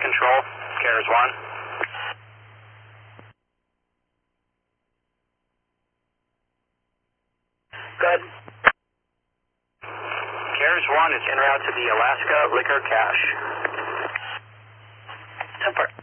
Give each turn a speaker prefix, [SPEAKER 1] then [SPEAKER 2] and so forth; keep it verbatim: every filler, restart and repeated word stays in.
[SPEAKER 1] control, CARES one.
[SPEAKER 2] Good.
[SPEAKER 1] CARES one is en route to the Alaska Liquor Cache.
[SPEAKER 2] ten four.